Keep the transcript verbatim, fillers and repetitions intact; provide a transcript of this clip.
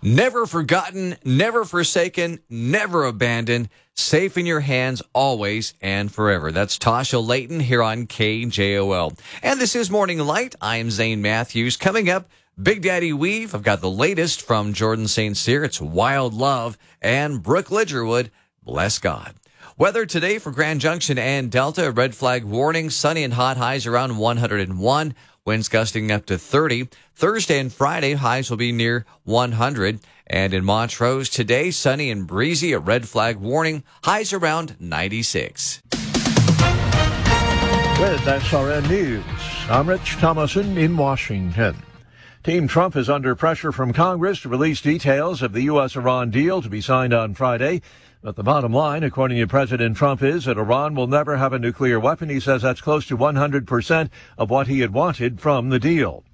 Never forgotten, never forsaken, never abandoned, safe in your hands always and forever. That's Tasha Layton here on K J O L. And this is Morning Light. I am Zane Matthews. Coming up, Big Daddy Weave. I've got the latest from Jordan Saint Cyr. It's Wild Love. And Brooke Lidgerwood, Bless God. Weather today for Grand Junction and Delta, red flag warning, sunny and hot, highs around one hundred one. Winds gusting up to thirty. Thursday and Friday, highs will be near one hundred. And in Montrose today, sunny and breezy, a red flag warning, highs around ninety-six. With S R N News, I'm Rich Thomason in Washington. Team Trump is under pressure from Congress to release details of the U S Iran deal to be signed on Friday. But the bottom line, according to President Trump, is that Iran will never have a nuclear weapon. He says that's close to one hundred percent of what he had wanted from the deal.